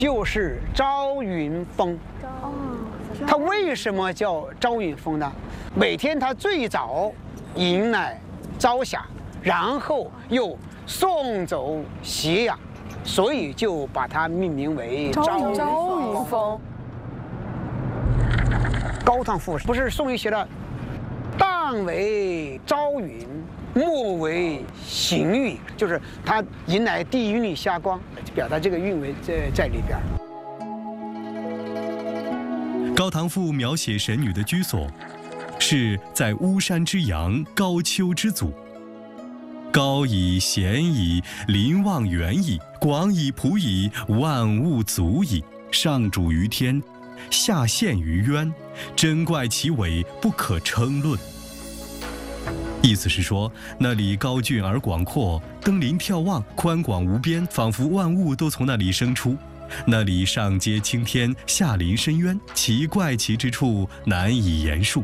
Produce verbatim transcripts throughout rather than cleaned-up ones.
就是朝云峰。它为什么叫朝云峰呢？每天它最早迎来朝霞，然后又送走夕阳，所以就把它命名为朝云峰。高唐赋不是宋玉写的“旦为朝云，暮为行雨”，就是它迎来第一缕霞光，表达这个韵味在在里边。 高唐赋描写神女的居所，是在巫山之阳，高丘之祖。高矣，咸矣，临望远矣，广矣，普矣，万物足矣。上主于天，下陷于渊，珍怪其伟，不可称论。意思是说，那里高峻而广阔，登临眺望，宽广无边，仿佛万物都从那里生出。那里上接青天，下临深渊，其怪奇之处难以言述。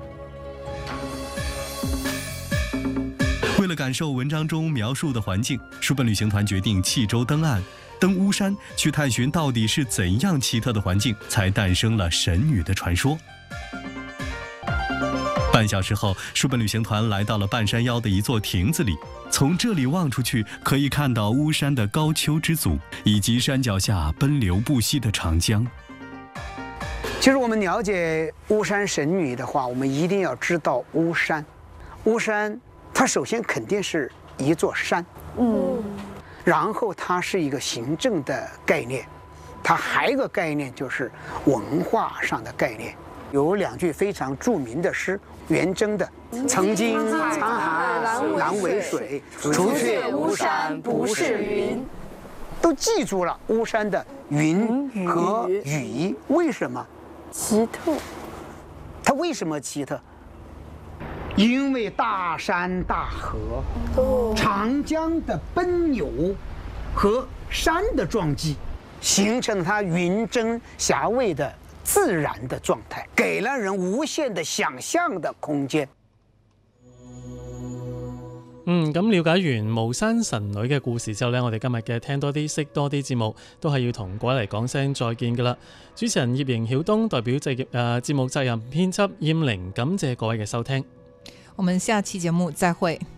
为了感受文章中描述的环境，书本旅行团决定弃舟登岸，登巫山，去探寻到底是怎样奇特的环境，才诞生了神女的传说。半小时后，书本旅行团来到了半山腰的一座亭子里，从这里望出去，可以看到巫山的高丘之祖，以及山脚下奔流不息的长江。 其实我们了解巫山神女的话，我们一定要知道巫山。巫山它首先肯定是一座山，嗯，然后它是一个行政的概念，它还有一个概念就是文化上的概念。有两句非常著名的诗，元稹的“曾经沧海难为水，除却巫山不是云”，都记住了巫山的云和雨。为什么奇特？ 它为什么奇特？因为大山大河、长江的奔流和山的撞击，形成了它云蒸霞蔚的自然的状態，給了人無限的想象的空間。 嗯，咁了解完巫山神女嘅故事之後呢，我哋今日嘅聽多啲識多啲節目都係要同各位嚟講聲再見噶啦。主持人葉瑩曉東代表製誒節目責任編輯燕玲，感謝各位嘅收聽。 我們下期節目再會。